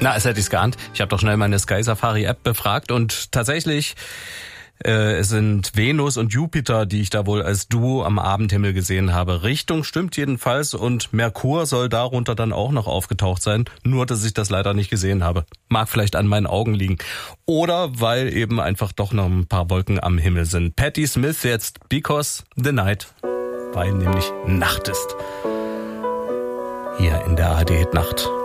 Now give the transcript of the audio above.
Na, als hätte ich es geahnt. Ich habe doch schnell meine Sky Safari App befragt und tatsächlich es sind Venus und Jupiter, die ich da wohl als Duo am Abendhimmel gesehen habe. Richtung stimmt jedenfalls und Merkur soll darunter dann auch noch aufgetaucht sein, nur dass ich das leider nicht gesehen habe. Mag vielleicht an meinen Augen liegen. Oder weil eben einfach doch noch ein paar Wolken am Himmel sind. Patti Smith jetzt Because the Night, weil nämlich Nacht ist. Hier in der ARD Hit Nacht.